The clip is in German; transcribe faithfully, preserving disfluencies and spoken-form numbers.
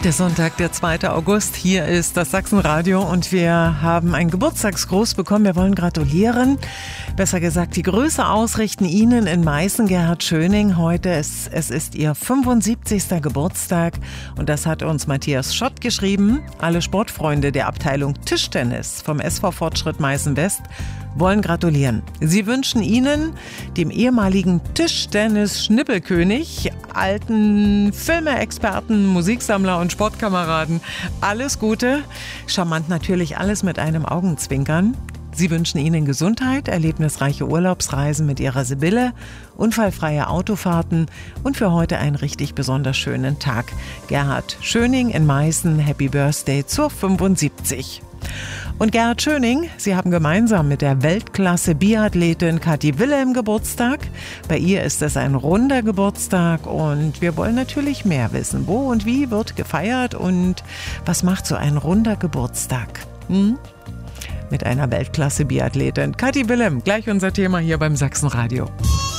Der Sonntag, der zweite August, hier ist das Sachsenradio und wir haben einen Geburtstagsgruß bekommen. Wir wollen gratulieren, besser gesagt die Grüße ausrichten Ihnen in Meißen, Gerhard Schöning. Heute ist, es ist Ihr fünfundsiebzigster Geburtstag und das hat uns Matthias Schott geschrieben. Alle Sportfreunde der Abteilung Tischtennis vom S V Fortschritt Meißen West wollen gratulieren. Sie wünschen Ihnen, dem ehemaligen Tischtennis-Schnippelkönig, alten Filmeexperten, Musiksammler und Sportkameraden alles Gute. Charmant natürlich alles mit einem Augenzwinkern. Sie wünschen Ihnen Gesundheit, erlebnisreiche Urlaubsreisen mit Ihrer Sibylle, unfallfreie Autofahrten und für heute einen richtig besonders schönen Tag. Gerhard Schöning in Meißen, Happy Birthday zur fünfundsiebzig. Und Gerhard Schöning, Sie haben gemeinsam mit der Weltklasse-Biathletin Kathi Wilhelm Geburtstag. Bei ihr ist es ein runder Geburtstag und wir wollen natürlich mehr wissen. Wo und wie wird gefeiert und was macht so ein runder Geburtstag? Hm? Mit einer Weltklasse-Biathletin. Kathi Wilhelm, gleich unser Thema hier beim Sachsenradio.